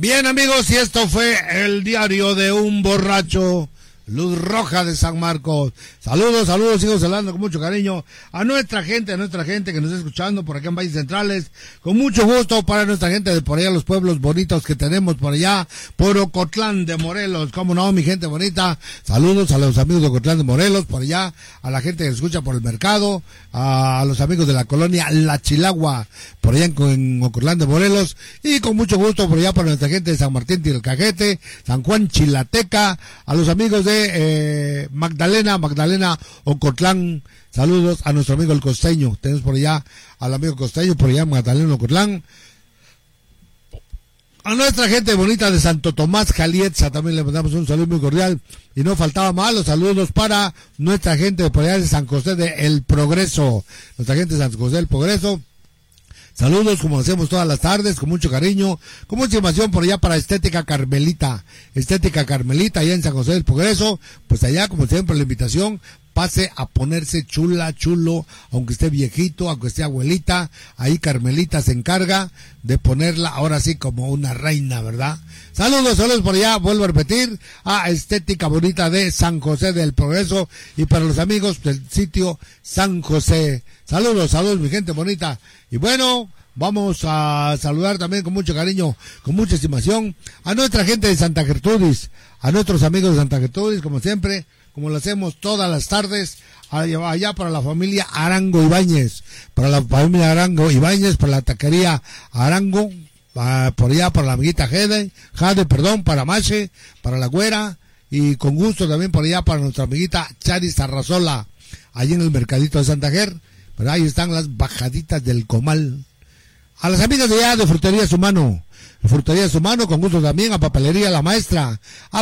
Bien, amigos, y esto fue el diario de un borracho, Luz Roja de San Marcos. Saludos, sigo saludando con mucho cariño a nuestra gente que nos está escuchando por acá en Valles Centrales, con mucho gusto para nuestra gente de por allá, los pueblos bonitos que tenemos por allá, por Ocotlán de Morelos, cómo no, mi gente bonita. Saludos a los amigos de Ocotlán de Morelos, por allá, a la gente que escucha por el mercado, a los amigos de la colonia La Chilagua, por allá en Ocotlán de Morelos, y con mucho gusto por allá para nuestra gente de San Martín Tilcajete, San Juan Chilateca, a los amigos de Magdalena Ocotlán. Saludos a nuestro amigo el costeño, tenemos por allá al amigo costeño, por allá Magdalena Ocotlán. A nuestra gente bonita de Santo Tomás Jalietza también le mandamos un saludo muy cordial, y no faltaba más los saludos para nuestra gente de por allá de San José de El Progreso, nuestra gente de San José del Progreso. Saludos como hacemos todas las tardes, con mucho cariño, con mucha emoción por allá para Estética Carmelita, allá en San José del Progreso. Pues allá, como siempre, la invitación, pase a ponerse chulo, aunque esté viejito, aunque esté abuelita, ahí Carmelita se encarga de ponerla ahora sí como una reina, ¿verdad? Saludos por allá, vuelvo a repetir, a Estética Bonita de San José del Progreso, y para los amigos del sitio San José. Saludos mi gente bonita. Y bueno, vamos a saludar también con mucho cariño, con mucha estimación, a nuestra gente de Santa Gertrudis, a nuestros amigos de Santa Gertrudis, como siempre, como lo hacemos todas las tardes, allá para la familia Arango Ibáñez, para la taquería Arango, por allá para la amiguita Jade, para Mache, para la güera, y con gusto también por allá para nuestra amiguita Charis Arrazola, allí en el mercadito de Santa Ger, pero ahí están las bajaditas del comal. A las amigas de allá de Frutería Sumano, con gusto también, a Papelería La Maestra,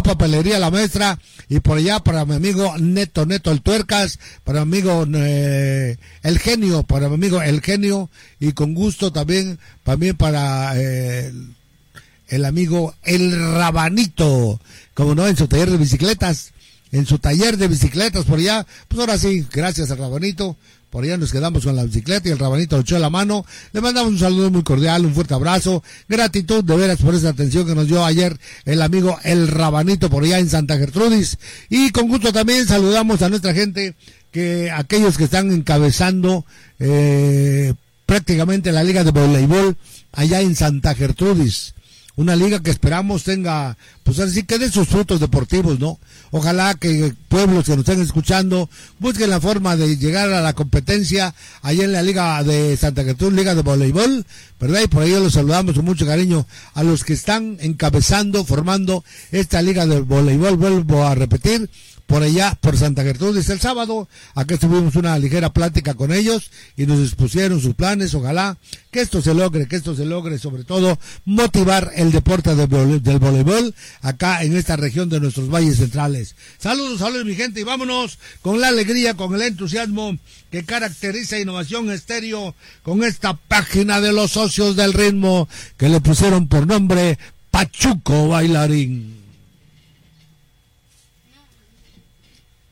y por allá para mi amigo Neto el Tuercas, para mi amigo El Genio, y con gusto también para el amigo El Rabanito, como no, en su taller de bicicletas, por allá. Pues ahora sí, gracias al Rabanito. Por allá nos quedamos con la bicicleta y el Rabanito lo echó la mano. Le mandamos un saludo muy cordial, un fuerte abrazo. Gratitud de veras por esa atención que nos dio ayer el amigo El Rabanito por allá en Santa Gertrudis. Y con gusto también saludamos a nuestra gente, aquellos que están encabezando prácticamente la liga de voleibol allá en Santa Gertrudis. Una liga que esperamos tenga, pues así que dé sus frutos deportivos, ¿no? Ojalá que pueblos que nos estén escuchando busquen la forma de llegar a la competencia allá en la liga de Santa Gertrudis, liga de voleibol, ¿verdad? Y por ello los saludamos con mucho cariño a los que están encabezando, formando esta liga de voleibol. Vuelvo a repetir, por allá, por Santa Gertrudis, el sábado, acá tuvimos una ligera plática con ellos y nos expusieron sus planes. Ojalá que esto se logre, sobre todo motivar el deporte del voleibol acá en esta región de nuestros valles centrales. Saludos mi gente, y vámonos con la alegría, con el entusiasmo que caracteriza Innovación Estéreo, con esta página de los socios del ritmo que le pusieron por nombre Pachuco Bailarín.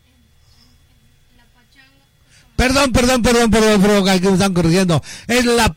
Perdón, que me están corrigiendo. Es la